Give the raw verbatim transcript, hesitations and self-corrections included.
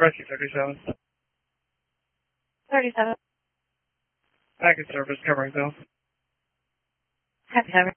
Rescue thirty-seven. thirty-seven. Package service covering Bill. Happy Hour.